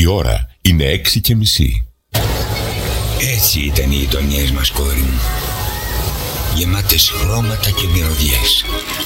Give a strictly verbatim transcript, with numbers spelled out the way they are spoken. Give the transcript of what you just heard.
Η ώρα είναι έξι και μισή. Έτσι ήταν οι γειτονιές μας, κόρη μου. Γεμάτες χρώματα και μυρωδιές.